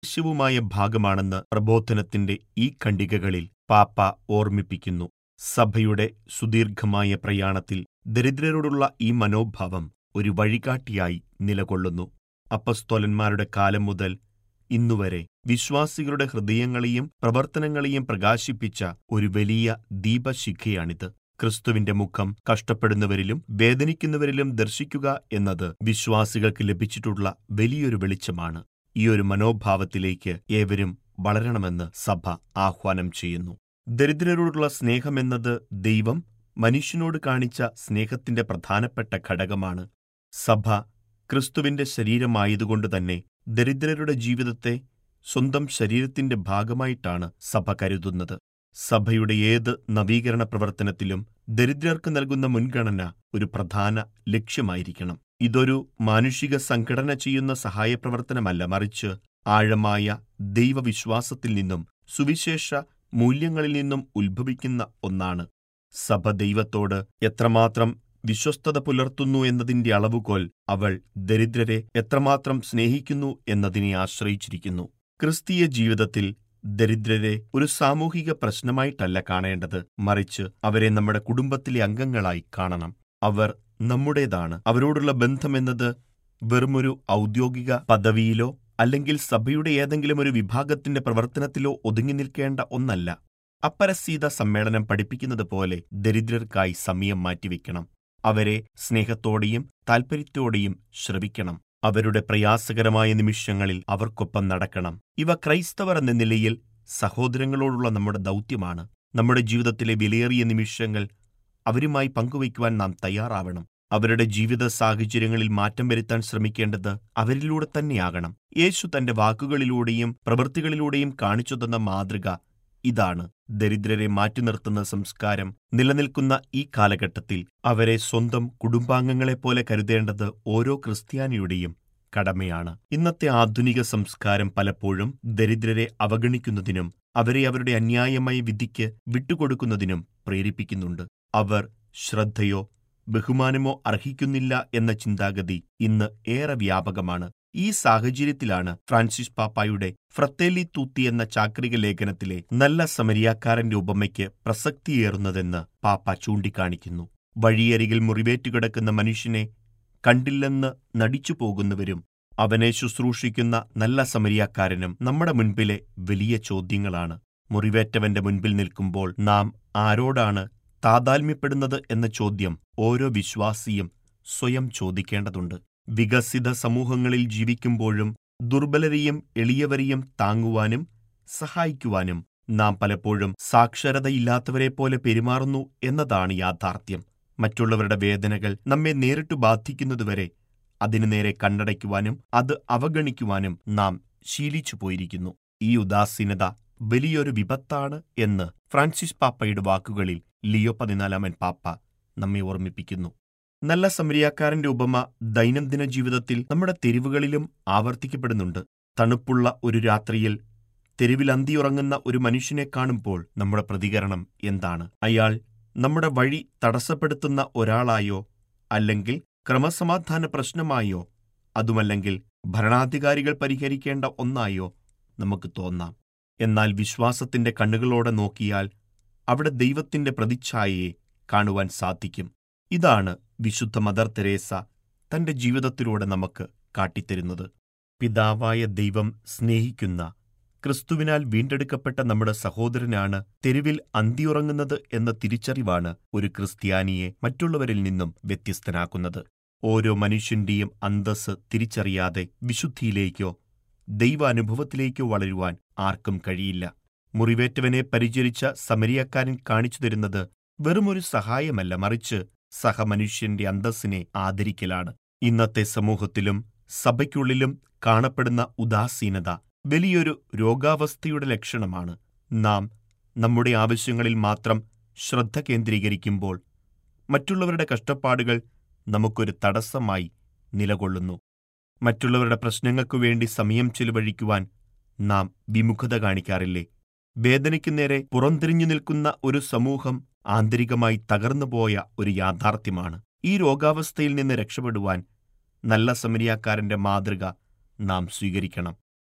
ആവശ്യവുമായ ഭാഗമാണെന്ന് പ്രബോധനത്തിന്റെ ഈ ഖണ്ഡികകളിൽ പാപ്പ ഓർമ്മിപ്പിക്കുന്നു. സഭയുടെ സുദീർഘമായ പ്രയാണത്തിൽ ദരിദ്രരോടുള്ള ഈ മനോഭാവം ഒരു വഴികാട്ടിയായി നിലകൊള്ളുന്നു. അപ്പസ്തോലന്മാരുടെ കാലം മുതൽ ഇന്നുവരെ വിശ്വാസികളുടെ ഹൃദയങ്ങളെയും പ്രവർത്തനങ്ങളെയും പ്രകാശിപ്പിച്ച ഒരു വലിയ ദീപശിഖയാണിത്. ക്രിസ്തുവിന്റെ മുഖം കഷ്ടപ്പെടുന്നവരിലും വേദനിക്കുന്നവരിലും ദർശിക്കുക എന്നത് വിശ്വാസികൾക്ക് ലഭിച്ചിട്ടുള്ള വലിയൊരു വെളിച്ചമാണ്. ഈ ഒരു മനോഭാവത്തിലേക്ക് ഏവരും വളരണമെന്ന് സഭ ആഹ്വാനം ചെയ്യുന്നു. ദരിദ്രരോടുള്ള സ്നേഹമെന്നത് ദൈവം മനുഷ്യനോട് കാണിച്ച സ്നേഹത്തിന്റെ പ്രധാനപ്പെട്ട ഘടകമാണ്. സഭ ക്രിസ്തുവിന്റെ ശരീരമായതുകൊണ്ടുതന്നെ ദരിദ്രരുടെ ജീവിതത്തെ സ്വന്തം ശരീരത്തിന്റെ ഭാഗമായിട്ടാണ് സഭ കരുതുന്നത്. സഭയുടെ ഏത് നവീകരണ പ്രവർത്തനത്തിലും ദരിദ്രർക്ക് നൽകുന്ന മുൻഗണന ഒരു പ്രധാന ലക്ഷ്യമായിരിക്കണം. ഇതൊരു മാനുഷിക സംഘടന ചെയ്യുന്ന സഹായപ്രവർത്തനമല്ല, മറിച്ച് ആഴമായ ദൈവവിശ്വാസത്തിൽ നിന്നും സുവിശേഷ മൂല്യങ്ങളിൽ നിന്നും ഉത്ഭവിക്കുന്ന ഒന്നാണ്. സഭ ദൈവത്തോട് എത്രമാത്രം വിശ്വസ്തത പുലർത്തുന്നു എന്നതിന്റെ അളവുകോൽ അവൾ ദരിദ്രരെ എത്രമാത്രം സ്നേഹിക്കുന്നു എന്നതിനെ ആശ്രയിച്ചിരിക്കുന്നു. ക്രിസ്തീയ ജീവിതത്തിൽ ദരിദ്രരെ ഒരു സാമൂഹിക പ്രശ്നമായിട്ടല്ല കാണേണ്ടത്, മറിച്ച് അവരെ നമ്മുടെ കുടുംബത്തിലെ അംഗങ്ങളായി കാണണം. അവർ നമ്മുടേതാണ്. അവരോടുള്ള ബന്ധമെന്നത് വെറുമൊരു ഔദ്യോഗിക പദവിയിലോ അല്ലെങ്കിൽ സഭയുടെ ഏതെങ്കിലും ഒരു വിഭാഗത്തിന്റെ പ്രവർത്തനത്തിലോ ഒതുങ്ങി നിൽക്കേണ്ട ഒന്നല്ല. അപ്പരസീത സമ്മേളനം പഠിപ്പിക്കുന്നത് പോലെ ദരിദ്രർക്കായി സമയം മാറ്റിവെക്കണം. അവരെ സ്നേഹത്തോടെയും താൽപര്യത്തോടെയും ശ്രവിക്കണം. അവരുടെ പ്രയാസകരമായ നിമിഷങ്ങളിൽ അവർക്കൊപ്പം നടക്കണം. ഇവ ക്രൈസ്തവർ എന്ന നിലയിൽ സഹോദരങ്ങളോടുള്ള നമ്മുടെ ദൗത്യമാണ്. നമ്മുടെ ജീവിതത്തിലെ വിലയേറിയ നിമിഷങ്ങൾ അവരുമായി പങ്കുവയ്ക്കുവാൻ നാം തയ്യാറാവണം. അവരുടെ ജീവിത സാഹചര്യങ്ങളിൽ മാറ്റം വരുത്താൻ ശ്രമിക്കേണ്ടത് അവരിലൂടെ തന്നെയാകണം. യേശു തന്റെ വാക്കുകളിലൂടെയും പ്രവൃത്തികളിലൂടെയും കാണിച്ചു തന്ന മാതൃക ഇതാണ്. ദരിദ്രരെ മാറ്റി നിർത്തുന്ന സംസ്കാരം നിലനിൽക്കുന്ന ഈ കാലഘട്ടത്തിൽ അവരെ സ്വന്തം കുടുംബാംഗങ്ങളെപ്പോലെ കരുതേണ്ടത് ഓരോ ക്രിസ്ത്യാനിയുടെയും കടമയാണ്. ഇന്നത്തെ ആധുനിക സംസ്കാരം പലപ്പോഴും ദരിദ്രരെ അവഗണിക്കുന്നതിനും അവരെ അവരുടെ അന്യായമായ വിധിക്ക് വിട്ടുകൊടുക്കുന്നതിനും പ്രേരിപ്പിക്കുന്നുണ്ട്. അവർ ശ്രദ്ധയോ ബഹുമാനമോ അർഹിക്കുന്നില്ല എന്ന ചിന്താഗതി ഇന്ന് ഏറെ വ്യാപകമാണ്. ഈ സാഹചര്യത്തിലാണ് ഫ്രാൻസിസ് പാപ്പായുടെ ഫ്രത്തേലി തൂത്തി എന്ന ചാക്രിക ലേഖനത്തിലെ നല്ല സമരിയാക്കാരന്റെ ഉപമയ്ക്ക് പ്രസക്തിയേറുന്നതെന്ന് പാപ്പ ചൂണ്ടിക്കാണിക്കുന്നു. വഴിയരികിൽ മുറിവേറ്റുകിടക്കുന്ന മനുഷ്യനെ കണ്ടില്ലെന്ന് നടിച്ചു പോകുന്നവരും അവനെ ശുശ്രൂഷിക്കുന്ന നല്ല സമരിയാക്കാരനും നമ്മുടെ മുൻപിലെ വലിയ ചോദ്യങ്ങളാണ്. മുറിവേറ്റവന്റെ മുൻപിൽ നിൽക്കുമ്പോൾ നാം ആരോടാണ് താതാത്മ്യപ്പെടുന്നത് എന്ന ചോദ്യം ഓരോ വിശ്വാസിയും സ്വയം ചോദിക്കേണ്ടതുണ്ട്. വികസിത സമൂഹങ്ങളിൽ ജീവിക്കുമ്പോഴും ദുർബലരെയും എളിയവരെയും താങ്ങുവാനും സഹായിക്കുവാനും നാം പലപ്പോഴും സാക്ഷരതയില്ലാത്തവരെ പോലെ പെരുമാറുന്നു എന്നതാണ് യാഥാർത്ഥ്യം. മറ്റുള്ളവരുടെ വേദനകൾ നമ്മെ നേരിട്ട് ബാധിക്കുന്നതുവരെ അതിനു നേരെ കണ്ണടയ്ക്കുവാനും അത് അവഗണിക്കുവാനും നാം ശീലിച്ചു പോയിരിക്കുന്നു. ഈ ഉദാസീനത വലിയൊരു വിപത്താണ് എന്ന് ഫ്രാൻസിസ് പാപ്പയുടെ വാക്കുകളിൽ ലിയോ 14 പാപ്പ നമ്മെ ഓർമ്മിപ്പിക്കുന്നു. നല്ല സമരിയാക്കാരന്റെ ഉപമ ദൈനംദിന ജീവിതത്തിൽ നമ്മുടെ തെരുവുകളിലും ആവർത്തിക്കപ്പെടുന്നുണ്ട്. തണുപ്പുള്ള ഒരു രാത്രിയിൽ തെരുവിൽ അന്തിയുറങ്ങുന്ന ഒരു മനുഷ്യനെ കാണുമ്പോൾ നമ്മുടെ പ്രതികരണം എന്താണ്? അയാൾ നമ്മുടെ വഴി തടസ്സപ്പെടുത്തുന്ന ഒരാളായോ, അല്ലെങ്കിൽ ക്രമസമാധാന പ്രശ്നമായോ, അതുമല്ലെങ്കിൽ ഭരണാധികാരികൾ പരിഹരിക്കേണ്ട ഒന്നായോ നമുക്ക് തോന്നാം. എന്നാൽ വിശ്വാസത്തിന്റെ കണ്ണുകളോടെ നോക്കിയാൽ അവിടെ ദൈവത്തിന്റെ പ്രതിച്ഛായയെ കാണുവാൻ സാധിക്കും. ഇതാണ് വിശുദ്ധ മദർ തെരേസ തന്റെ ജീവിതത്തിലൂടെ നമുക്ക് കാട്ടിത്തരുന്നത്. പിതാവായ ദൈവം സ്നേഹിക്കുന്ന ക്രിസ്തുവിനാൽ വീണ്ടെടുക്കപ്പെട്ട നമ്മുടെ സഹോദരനാണ് തെരുവിൽ അന്തിയുറങ്ങുന്നത് എന്ന തിരിച്ചറിവാണ് ഒരു ക്രിസ്ത്യാനിയെ മറ്റുള്ളവരിൽ നിന്നും വ്യത്യസ്തനാക്കുന്നത്. ഓരോ മനുഷ്യന്റെയും അന്തസ്സ് തിരിച്ചറിയാതെ വിശുദ്ധിയിലേക്കോ ദൈവാനുഭവത്തിലേക്കോ വളരുവാൻ ആർക്കും കഴിയില്ല. മുറിവേറ്റവനെ പരിചരിച്ച സമരിയാക്കാരൻ കാണിച്ചു തരുന്നത് വെറുമൊരു സഹായമല്ല, മറിച്ച് സഹമനുഷ്യന്റെ അന്തസ്സിനെ ആദരിക്കലാണ്. ഇന്നത്തെ സമൂഹത്തിലും സഭയ്ക്കുള്ളിലും കാണപ്പെടുന്ന ഉദാസീനത വലിയൊരു രോഗാവസ്ഥയുടെ ലക്ഷണമാണ്. നാം നമ്മുടെ ആവശ്യങ്ങളിൽ മാത്രം ശ്രദ്ധ കേന്ദ്രീകരിക്കുമ്പോൾ മറ്റുള്ളവരുടെ കഷ്ടപ്പാടുകൾ നമുക്കൊരു തടസ്സമായി നിലകൊള്ളുന്നു. മറ്റുള്ളവരുടെ പ്രശ്നങ്ങൾക്കു വേണ്ടി സമയം ചെലവഴിക്കുവാൻ നാം വിമുഖത കാണിക്കാറില്ലേ? വേദനയ്ക്കു നേരെ പുറംതിരിഞ്ഞു നിൽക്കുന്ന ഒരു സമൂഹം ആന്തരികമായി തകർന്നുപോയ ഒരു യാഥാർത്ഥ്യമാണ്. ഈ രോഗാവസ്ഥയിൽ നിന്ന് രക്ഷപ്പെടുവാൻ നല്ല സമരിയാക്കാരന്റെ മാതൃക നാം സ്വീകരിക്കണം.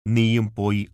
നീയും പോയി